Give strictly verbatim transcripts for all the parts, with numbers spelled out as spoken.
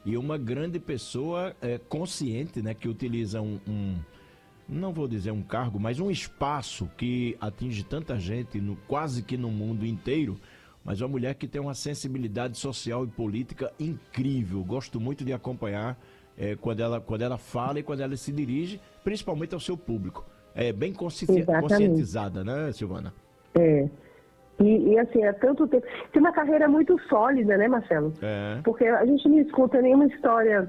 e uma grande pessoa é, consciente, né, que utiliza um, um, não vou dizer um cargo, mas um espaço que atinge tanta gente, no, quase que no mundo inteiro, mas uma mulher que tem uma sensibilidade social e política incrível. Gosto muito de acompanhar é, quando, ela, quando ela fala e quando ela se dirige, principalmente ao seu público. É bem conscienti- conscientizada, né, Silvana? É. E, e assim, é tanto tempo. Tem uma carreira muito sólida, né, Marcelo? É. Porque a gente não escuta nenhuma história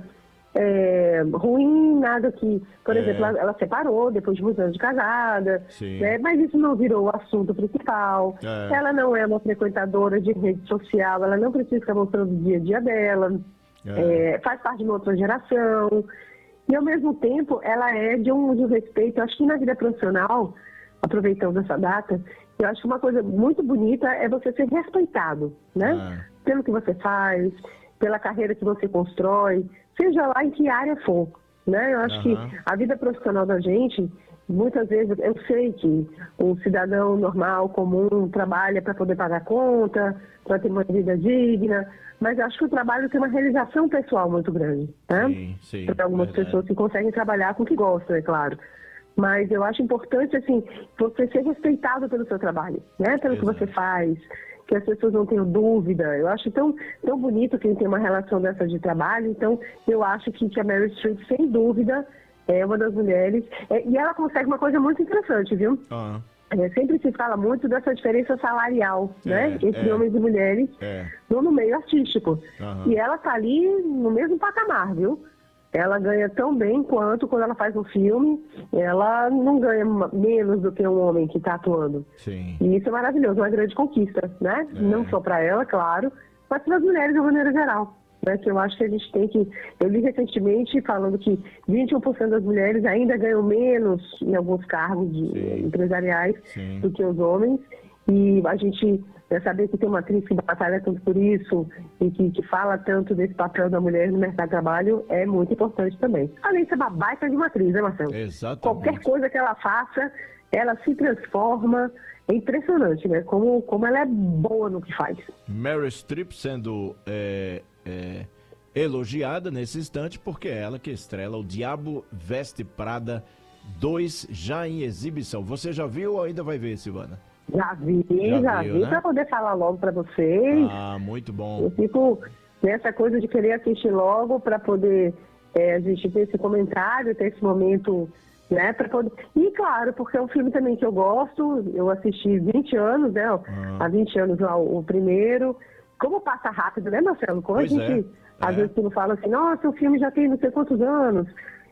é, ruim, nada que. Por É. exemplo, ela, ela separou depois de muitos anos de casada, Sim. né? Mas isso não virou o assunto principal. É. Ela não é uma frequentadora de rede social, ela não precisa ficar mostrando o dia a dia dela, É. é, faz parte de uma outra geração. E, ao mesmo tempo, ela é de um, de um respeito, acho que na vida profissional, aproveitando essa data, eu acho que uma coisa muito bonita é você ser respeitado, né? É. Pelo que você faz, pela carreira que você constrói, seja lá em que área for, né? Eu acho Aham. que a vida profissional da gente, muitas vezes, eu sei que um cidadão normal, comum, trabalha para poder pagar conta, para ter uma vida digna, mas eu acho que o trabalho tem uma realização pessoal muito grande, né? Sim, sim. Para algumas verdade. pessoas que conseguem trabalhar com o que gostam, é claro. Mas eu acho importante, assim, você ser respeitado pelo seu trabalho, né? Pelo Exato. que você faz, que as pessoas não tenham dúvida. Eu acho tão, tão bonito quem tem uma relação dessa de trabalho. Então, eu acho que, que a Meryl Streep, sem dúvida, é uma das mulheres. É, e ela consegue uma coisa muito interessante, viu? Ah, É, sempre se fala muito dessa diferença salarial, É, né? Entre é. homens e mulheres é. no no meio artístico. Aham. E ela tá ali no mesmo patamar, viu? Ela ganha tão bem quanto quando ela faz um filme, ela não ganha ma- menos do que um homem que está atuando. Sim. E isso é maravilhoso, uma grande conquista, né? É. Não só para ela, claro, mas para as mulheres de uma maneira geral. Né? Que eu acho que a gente tem que... Eu li recentemente falando que vinte e um por cento das mulheres ainda ganham menos em alguns cargos de- Sim. empresariais Sim. do que os homens. E a gente é, saber que tem uma atriz que batalha tanto por isso e que, que fala tanto desse papel da mulher no mercado de trabalho é muito importante também. Além de ser uma baita de uma atriz, né, Marcelo? Exatamente. Qualquer coisa que ela faça, ela se transforma. É impressionante, né? Como, como ela é boa no que faz. Meryl Streep sendo é, é, elogiada nesse instante porque é ela que estrela O Diabo Veste Prada dois já em exibição. Você já viu ou ainda vai ver, Silvana? Já vi, Já já, viu, vi, né? para poder falar logo para vocês. Ah, muito bom. Eu fico nessa coisa de querer assistir logo para poder é, a gente ter esse comentário, ter esse momento, né? Pra poder... E claro, porque é um filme também que eu gosto, eu assisti vinte anos, né? Ah. Há vinte anos lá o, o primeiro. Como passa rápido, né, Marcelo? Como Pois a gente, é, às é. vezes, quando fala assim, nossa, o filme já tem não sei quantos anos.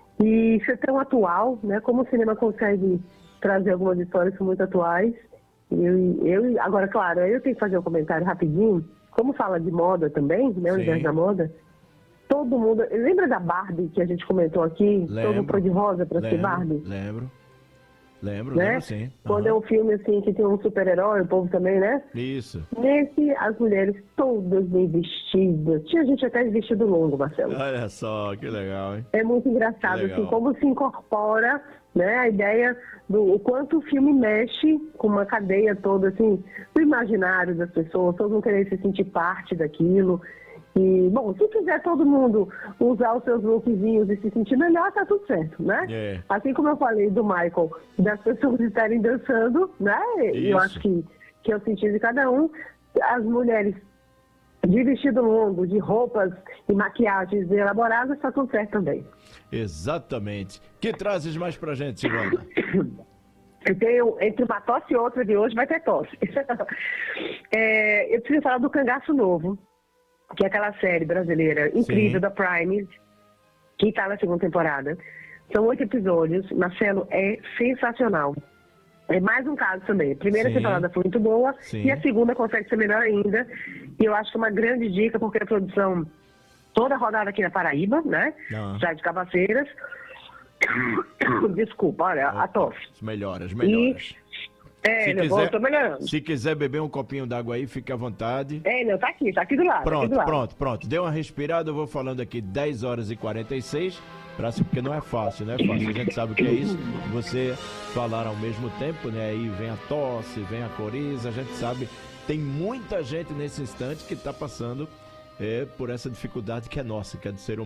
E isso é tão atual, né? Como o cinema consegue trazer algumas histórias que são muito atuais. Eu, eu, agora, claro, eu tenho que fazer um comentário rapidinho. Como fala de moda também, né? O Sim. universo da moda. Todo mundo... Lembra da Barbie que a gente comentou aqui? Todo mundo Lembro. foi de rosa para ser Lembro, Barbie? lembro. Lembro, Né? lembro sim. Quando Aham. é um filme assim que tem um super-herói, o povo também, né? Isso. Nesse, as mulheres todas bem vestidas. Tinha gente até de vestido longo, Marcelo. Olha só, que legal, hein? É muito engraçado, Legal. assim, como se incorpora, né, a ideia do o quanto o filme mexe com uma cadeia toda, assim, do imaginário das pessoas, todos vão querer se sentir parte daquilo. E, bom, se quiser todo mundo usar os seus lookzinhos e se sentir melhor, tá tudo certo, né? É. Assim como eu falei do Michael, das pessoas estarem dançando, né? E eu Isso. acho que, que é o sentido de cada um. As mulheres de vestido longo, de roupas e maquiagens elaboradas, tá tudo certo também. Exatamente. Que trazes mais pra gente, Silvana? Eu tenho, entre uma tosse e outra de hoje, vai ter tosse. É, eu preciso falar do Cangaço Novo, que é aquela série brasileira incrível Sim. da Prime, que está na segunda temporada. São oito episódios. Marcelo, é sensacional. É mais um caso também. A primeira Sim. temporada foi muito boa Sim. e a segunda consegue ser melhor ainda. E eu acho que é uma grande dica, porque a produção toda rodada aqui na Paraíba, né? Ah. Já de Cabaceiras. Desculpa, olha, a tosse. Melhoras, E, melhoras. é, Se meu, quiser, tô melhorando. se quiser beber um copinho d'água aí, fique à vontade. É, não, tá aqui, tá aqui do lado. tá aqui Pronto, do lado. pronto, pronto. Deu uma respirada, eu vou falando aqui dez horas e quarenta e seis, pra, porque não é fácil, não é fácil. A gente sabe o que é isso. Você falar ao mesmo tempo, né? Aí vem a tosse, vem a coriza, a gente sabe. Tem muita gente nesse instante que tá passando é por essa dificuldade que é nossa, que é do ser humano.